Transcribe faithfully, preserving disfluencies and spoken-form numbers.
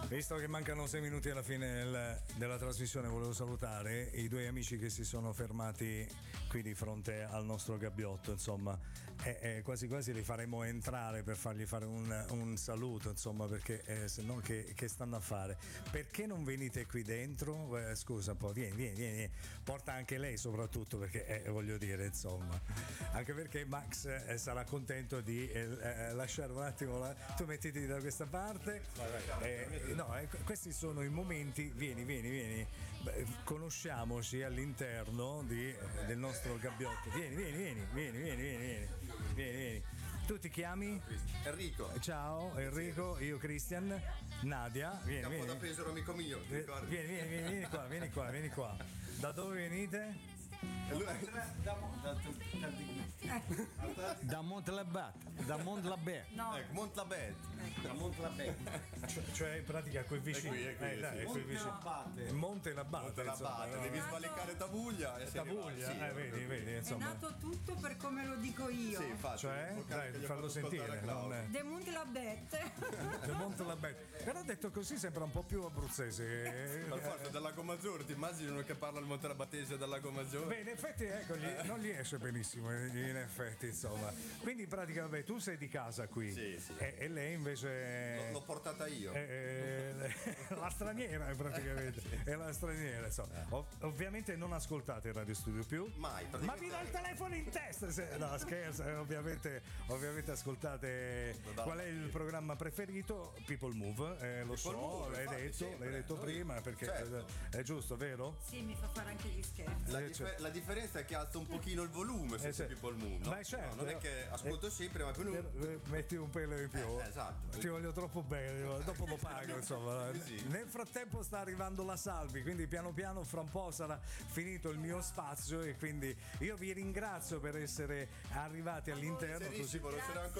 Visto che mancano sei minuti alla fine del, della trasmissione, volevo salutare i due amici che si sono fermati qui di fronte al nostro gabbiotto, insomma, e, e quasi quasi li faremo entrare per fargli fare un, un saluto, insomma, perché eh, se no che, che stanno a fare? Perché non venite qui dentro? Eh, scusa un po', vieni, vieni, vieni, porta anche lei soprattutto, perché eh, voglio dire, insomma, anche perché Max eh, sarà contento di eh, eh, lasciare un attimo la... tu mettiti da questa parte. Eh, no, eh, questi sono i momenti, vieni, vieni, vieni, beh, conosciamoci all'interno di, eh, del nostro gabbiotto. Vieni, vieni, vieni, vieni, vieni, vieni, vieni, vieni, vieni. Tu ti chiami? Enrico. Ciao Enrico, io Christian, Nadia, vieni, Capo vieni. da Pesaro, amico mio. Vieni, vieni, vieni, vieni qua, vieni qua, vieni qua. Da dove venite? Da Montlabet, da Montlabet. No. Ecco, Montlabet. Da Montlabet. Cioè, cioè in pratica qui vicino. È qui, è qui, eh, dai, sì. è qui vicino. Montelabate. Monte Labate. Montlabate, insomma, devi no? svalicare Tavuglia e sei Tavuglia, arrivato, sì. eh, vedi, vedi, È insomma. nato tutto per come lo dico io. Sì, infatti. Cioè, un po' che dai, gli ho fallo fatto sentire. ascoltare Claudio. non è- De Montlabet. del Monte Labette. Però detto così sembra un po' più abruzzese. Per forza del Lago Maggiore, ti immagini uno che parla il Montelabatese del Lago Maggiore? Beh, in effetti ecco, gli- non gli esce benissimo, in effetti, insomma. Quindi in pratica, vabbè, tu sei di casa qui. Sì, sì. E, e lei invece. L'ho, l'ho portata io. È la straniera praticamente, è la straniera, insomma. Ov- ovviamente non ascoltate il Radio Studio più. Mai, Ma praticamente- vi dà il telefono in testa se... no scherzo, eh, ovviamente, ovviamente ascoltate qual è il programma preferito. People Move, eh, lo so, Move, l'hai infatti, detto, sempre. l'hai detto prima perché Certo. eh, è giusto, vero? Sì, mi fa fare anche gli scherzi. La, Eh, differ- cioè- la differenza è che alza un pochino il volume se Eh, sei sì. People Move, no? Ma certo, No, non è eh, che ascolto eh, sempre, ma più Eh, eh, metti un pelo in più. Eh, esatto. Ti voglio troppo bene, dopo lo pago, insomma. Sì. Nel frattempo sta arrivando la Salvi, quindi piano piano fra un po' sarà finito il mio spazio e quindi io vi ringrazio per essere arrivati all'interno così. Serissimo, non se ne